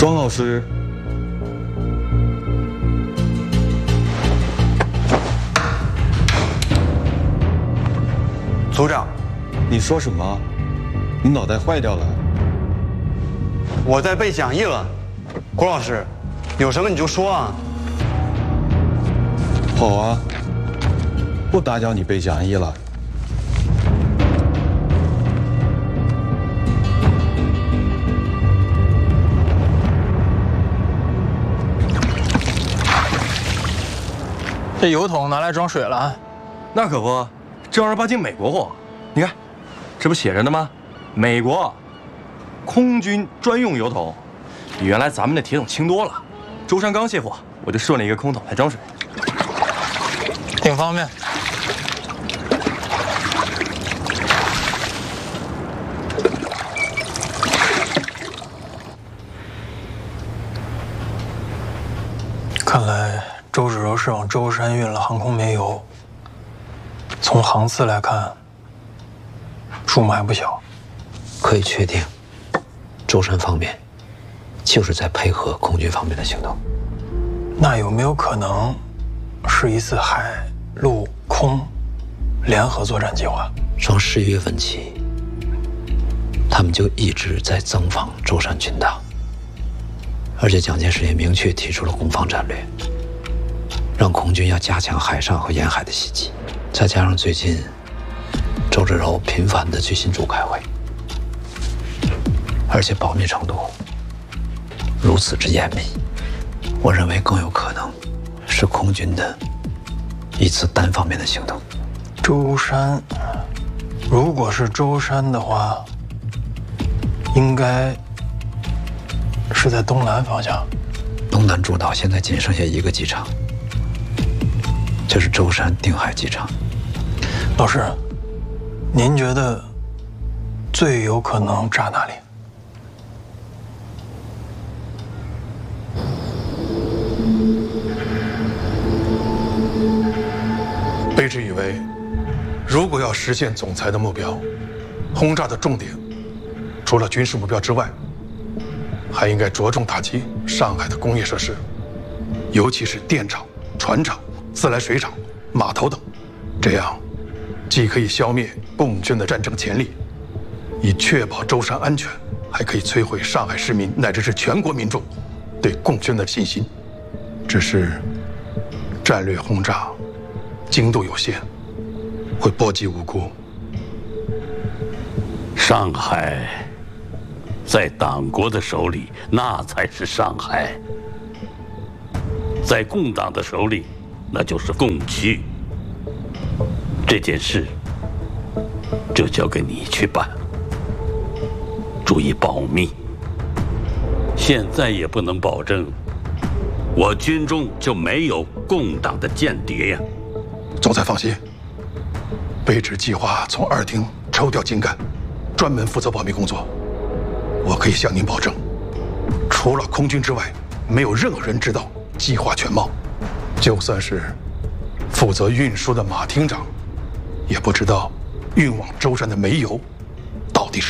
庄老师， 组长， 你说什么？你脑袋坏掉了？ 我在背讲义了。胡老师，有什么你就说啊。 好啊，不打搅你背讲义了。 这油桶拿来装水了， 那可不，正儿八经美国货。你看，这不写着呢吗？美国空军专用油桶，比原来咱们的铁桶轻多了。舟山刚卸货，我就顺了一个空桶来装水， 挺方便。看来周芷柔是往舟山运了航空煤油。从航次来看，数目还不小。 可以确定，舟山方面就是在配合空军方面的行动。 那有没有可能是一次海陆空联合作战计划？ 从11月份起，他们就一直在增防舟山群岛，而且蒋介石也明确提出了攻防战略，让空军要加强海上和沿海的袭击。再加上最近周芷柔频繁地去新竹开会，而且保密程度如此之严密，我认为更有可能是空军的一次单方面的行动。 舟山，如果是舟山的话，应该是在东南方向。 东南诸岛现在仅剩下一个机场，就是舟山定海机场。 老师，您觉得最有可能炸哪里？ 卑职以为，如果要实现总裁的目标，轰炸的重点除了军事目标之外，还应该着重打击上海的工业设施，尤其是电厂、船厂、自来水厂、码头等。这样，既可以消灭共军的战争潜力，以确保舟山安全，还可以摧毁上海市民乃至是全国民众对共军的信心。只是战略轰炸精度有限，会波及无辜。 上海在党国的手里，那才是上海；在共党的手里，那就是共区。这件事就交给你去办，注意保密。现在也不能保证我军中就没有共党的间谍呀。 总裁放心，卑职计划从2厅抽调精干，专门负责保密工作。我可以向您保证，除了空军之外，没有任何人知道计划全貌。就算是负责运输的马厅长，也不知道运往舟山的煤油